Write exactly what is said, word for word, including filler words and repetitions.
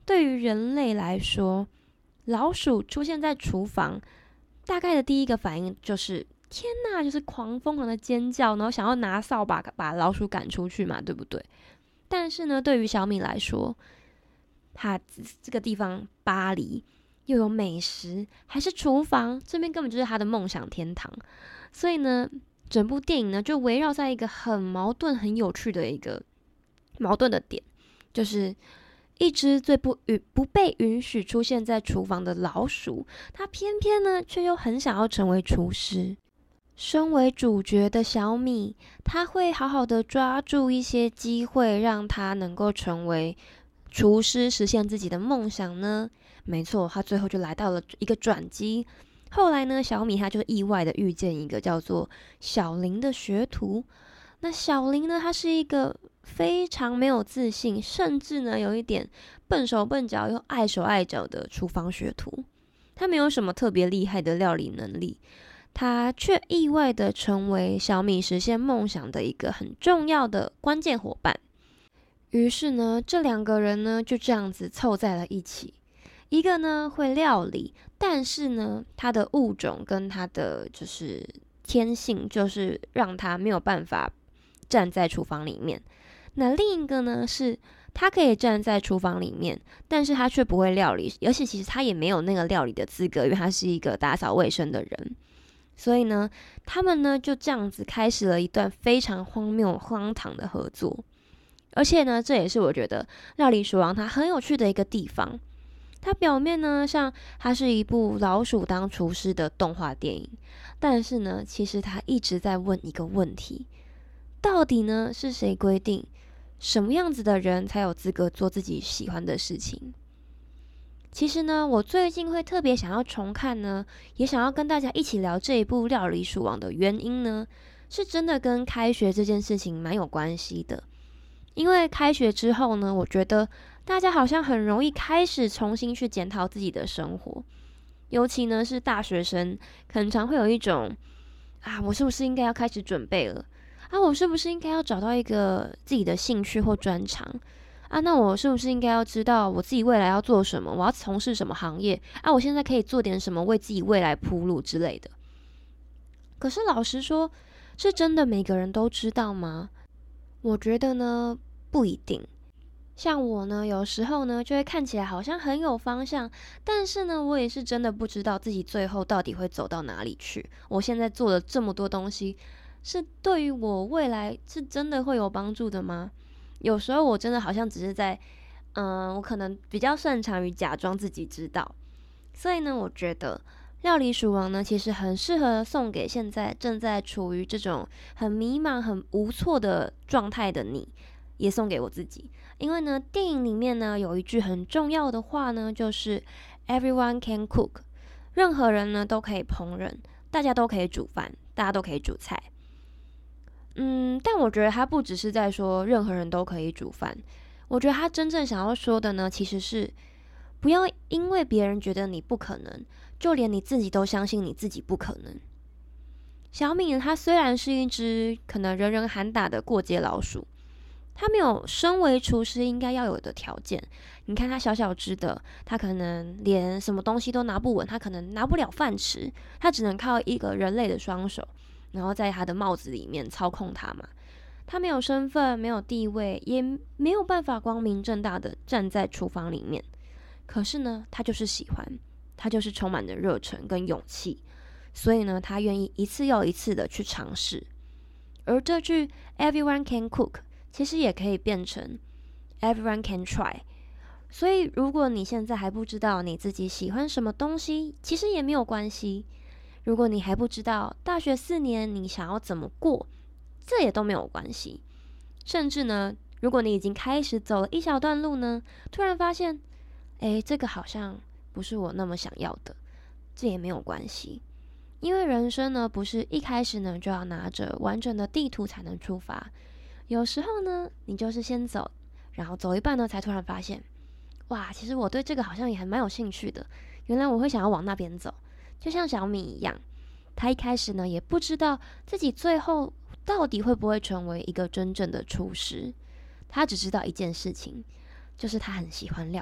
对于人类来说，老鼠出现在厨房，大概的第一个反应就是天哪，就是狂疯狂的尖叫，然后想要拿扫把把老鼠赶出去嘛，对不对？但是呢，对于小米来说，它这个地方巴黎又有美食，还是厨房，这边根本就是他的梦想天堂。所以呢，整部电影呢就围绕在一个很矛盾、很有趣的一个矛盾的点，就是一只最不允不被允许出现在厨房的老鼠，它偏偏呢却又很想要成为厨师。身为主角的小米，他会好好的抓住一些机会，让他能够成为厨师，实现自己的梦想呢？没错，他最后就来到了一个转机。后来呢，小米他就意外的遇见一个叫做小林的学徒。那小林呢，他是一个非常没有自信，甚至呢有一点笨手笨脚又碍手碍脚的厨房学徒。他没有什么特别厉害的料理能力，他却意外的成为小米实现梦想的一个很重要的关键伙伴。于是呢，这两个人呢就这样子凑在了一起。一个呢会料理，但是呢，他的物种跟他的就是天性，就是让他没有办法站在厨房里面。那另一个呢是他可以站在厨房里面，但是他却不会料理，而且其实他也没有那个料理的资格，因为他是一个打扫卫生的人。所以呢，他们呢就这样子开始了一段非常荒谬、荒唐的合作。而且呢，这也是我觉得《料理鼠王》它很有趣的一个地方。它表面呢，像它是一部老鼠当厨师的动画电影，但是呢，其实它一直在问一个问题：到底呢是谁规定什么样子的人才有资格做自己喜欢的事情？其实呢，我最近会特别想要重看呢，也想要跟大家一起聊这一部《料理鼠王》的原因呢，是真的跟开学这件事情蛮有关系的。因为开学之后呢，我觉得大家好像很容易开始重新去检讨自己的生活，尤其呢是大学生，很常会有一种啊，我是不是应该要开始准备了？啊，我是不是应该要找到一个自己的兴趣或专长？啊，那我是不是应该要知道我自己未来要做什么？我要从事什么行业？啊，我现在可以做点什么为自己未来铺路之类的。可是老实说，是真的每个人都知道吗？我觉得呢，不一定。像我呢，有时候呢，就会看起来好像很有方向，但是呢，我也是真的不知道自己最后到底会走到哪里去。我现在做了这么多东西，是对于我未来是真的会有帮助的吗？有时候我真的好像只是在，嗯，我可能比较擅长于假装自己知道。所以呢，我觉得料理鼠王呢，其实很适合送给现在正在处于这种很迷茫、很无措的状态的你，也送给我自己。因为呢，电影里面呢有一句很重要的话呢，就是 "Everyone can cook"，任何人呢都可以烹饪，大家都可以煮饭，大家都可以煮菜。嗯，但我觉得他不只是在说任何人都可以煮饭，我觉得他真正想要说的呢，其实是不要因为别人觉得你不可能，就连你自己都相信你自己不可能。小米呢，它虽然是一只可能人人喊打的过街老鼠，它没有身为厨师应该要有的条件。你看它小小只的，它可能连什么东西都拿不稳，它可能拿不了饭吃，它只能靠一个人类的双手，然后在它的帽子里面操控它嘛。它没有身份，没有地位，也没有办法光明正大的站在厨房里面。可是呢，他就是喜欢，他就是充满着热忱跟勇气，所以呢，他愿意一次又一次的去尝试。而这句 "Everyone can cook" 其实也可以变成 "Everyone can try"。所以，如果你现在还不知道你自己喜欢什么东西，其实也没有关系。如果你还不知道大学四年你想要怎么过，这也都没有关系。甚至呢，如果你已经开始走了一小段路呢，突然发现，诶，这个好像不是我那么想要的，这也没有关系。因为人生呢，不是一开始呢就要拿着完整的地图才能出发。有时候呢，你就是先走，然后走一半呢，才突然发现，哇，其实我对这个好像也还蛮有兴趣的。原来我会想要往那边走，就像小米一样，他一开始呢也不知道自己最后到底会不会成为一个真正的厨师，他只知道一件事情，就是他很喜欢料